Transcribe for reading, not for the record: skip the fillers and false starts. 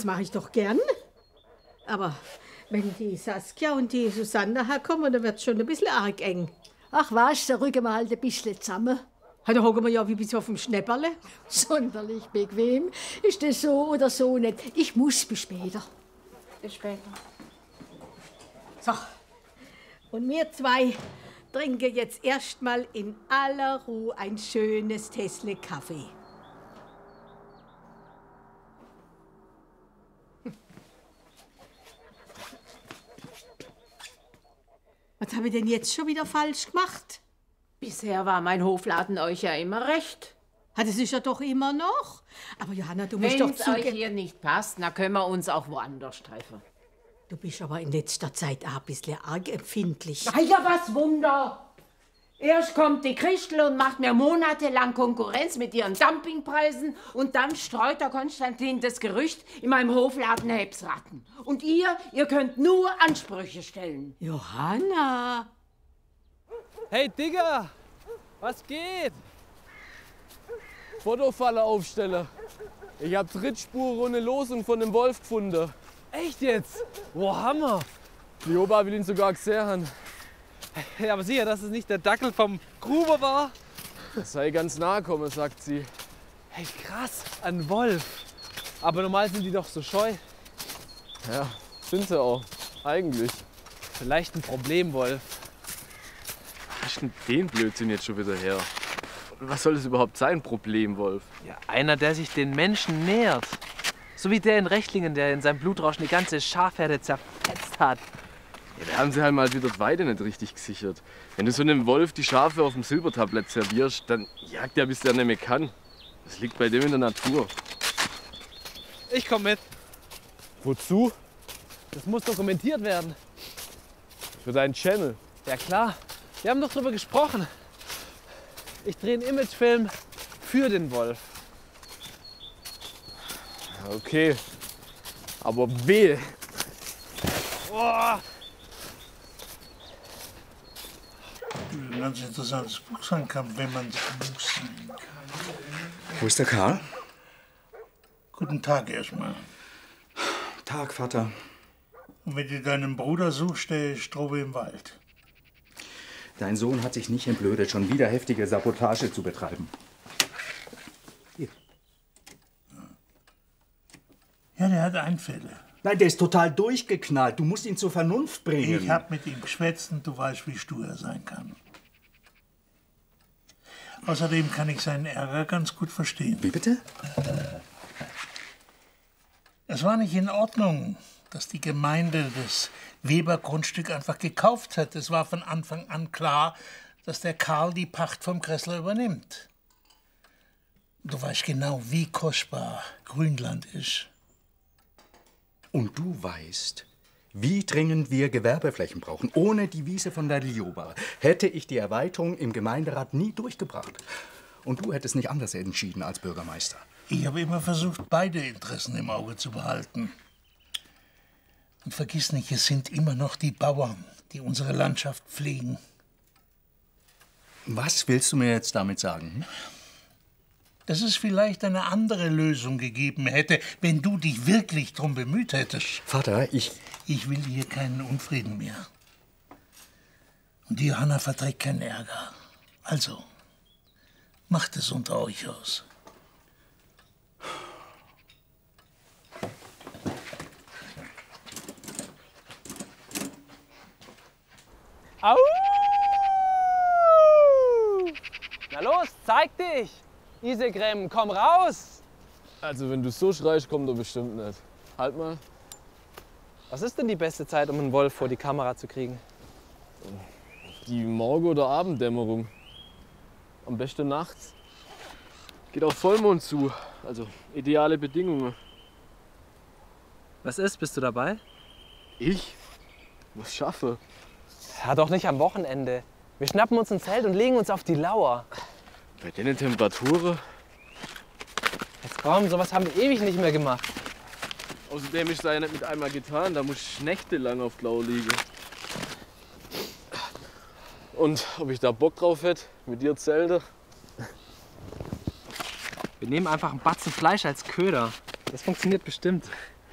mache ich doch gern. Aber wenn die Saskia und die Susanne herkommen, dann wird es schon ein bisschen arg eng. Ach was, da rücken wir halt ein bisschen zusammen. Da hocken wir ja wie bis auf dem Schnäpperle. Sonderlich bequem. Ist das so oder so nicht? Ich muss bis später. Bis später. So, und wir zwei trinken jetzt erstmal in aller Ruhe ein schönes Tässle Kaffee. Was habe ich denn jetzt schon wieder falsch gemacht? Bisher war mein Hofladen euch ja immer recht. Das ist ja doch immer noch. Aber Johanna, du musst doch Wenn es euch zugeben. hier nicht passt, dann können wir uns auch woanders treffen. Du bist aber in letzter Zeit auch ein bisschen arg empfindlich. Ah ja, was Wunder! Erst kommt die Christel und macht mir monatelang Konkurrenz mit ihren Dumpingpreisen und dann streut der Konstantin das Gerücht, in meinem Hofladen häb's Ratten. Und ihr könnt nur Ansprüche stellen. Johanna! Hey Digga, was geht? Fotofalle aufstellen. Ich hab Trittspuren und eine Losung von dem Wolf gefunden. Echt jetzt? Boah, Hammer. Die Opa will ihn sogar gesehen haben. Ja, aber sicher, dass es nicht der Dackel vom Gruber war? Das sei ganz nahe gekommen, sagt sie. Hey, krass, ein Wolf. Aber normal sind die doch so scheu. Ja, sind sie auch. Eigentlich. Vielleicht ein Problemwolf. Was ist denn den Blödsinn jetzt schon wieder her? Was soll das überhaupt sein, Problemwolf? Ja, einer, der sich den Menschen nähert. So wie der in Rechtlingen, der in seinem Blutrausch eine ganze Schafherde zerfetzt hat. Ja, da haben sie halt mal wieder die Weide nicht richtig gesichert. Wenn du so einem Wolf die Schafe auf dem Silbertablett servierst, dann jagt er, bis der nicht mehr kann. Das liegt bei dem in der Natur. Ich komm mit. Wozu? Das muss dokumentiert werden. Für deinen Channel. Ja klar, wir haben doch drüber gesprochen. Ich drehe einen Imagefilm für den Wolf. Okay. Aber wehe. Oh. Ein ganz interessantes Buch sein kann, wenn man es Buch sein kann. Wo ist der Karl? Guten Tag erstmal. Tag, Vater. Und wenn du deinen Bruder suchst, der ist droben im Wald. Dein Sohn hat sich nicht entblödet, schon wieder heftige Sabotage zu betreiben. Hier. Ja, der hat Einfälle. Nein, der ist total durchgeknallt. Du musst ihn zur Vernunft bringen. Ich hab mit ihm geschwätzt und du weißt, wie stur er sein kann. Außerdem kann ich seinen Ärger ganz gut verstehen. Wie bitte? Es war nicht in Ordnung, dass die Gemeinde das Weber-Grundstück einfach gekauft hat. Es war von Anfang an klar, dass der Karl die Pacht vom Kressler übernimmt. Du weißt genau, wie kostbar Grünland ist. Und du weißt, wie dringend wir Gewerbeflächen brauchen. Ohne die Wiese von der Lioba hätte ich die Erweiterung im Gemeinderat nie durchgebracht. Und du hättest nicht anders entschieden als Bürgermeister. Ich habe immer versucht, beide Interessen im Auge zu behalten. Und vergiss nicht, es sind immer noch die Bauern, die unsere Landschaft pflegen. Was willst du mir jetzt damit sagen? Hm? Dass es vielleicht eine andere Lösung gegeben hätte, wenn du dich wirklich drum bemüht hättest. Vater, Ich will hier keinen Unfrieden mehr. Und die Johanna verträgt keinen Ärger. Also, macht es unter euch aus. Au! Na los, zeig dich! Isegrim, komm raus! Also wenn du so schreist, kommt er bestimmt nicht. Halt mal. Was ist denn die beste Zeit, um einen Wolf vor die Kamera zu kriegen? Die Morgen- oder Abenddämmerung. Am besten nachts. Geht auf Vollmond zu. Also ideale Bedingungen. Was ist, bist du dabei? Ich? Was schaffe? Ja, doch nicht am Wochenende. Wir schnappen uns ein Zelt und legen uns auf die Lauer. Bei den Temperaturen? Jetzt komm, sowas haben wir ewig nicht mehr gemacht. Außerdem ist es ja nicht mit einmal getan, da muss ich nächtelang auf Blau liegen. Und ob ich da Bock drauf hätte, mit dir zelten? Wir nehmen einfach einen Batzen Fleisch als Köder. Das funktioniert bestimmt.